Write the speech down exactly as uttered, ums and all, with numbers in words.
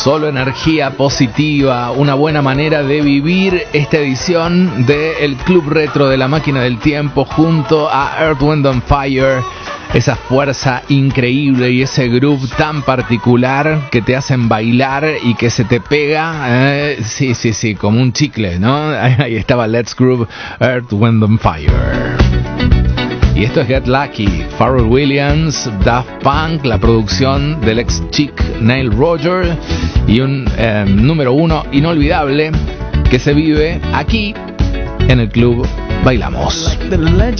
Solo energía positiva, una buena manera de vivir esta edición del Club Retro de la Máquina del Tiempo junto a Earth, Wind and Fire. Esa fuerza increíble y ese groove tan particular que te hacen bailar y que se te pega, eh, sí, sí, sí, como un chicle, ¿no? Ahí estaba Let's Groove, Earth, Wind and Fire. Y esto es Get Lucky, Pharrell Williams, Daft Punk, la producción del ex Chic Nile Rodgers y un eh, número uno inolvidable que se vive aquí en el Club Bailamos.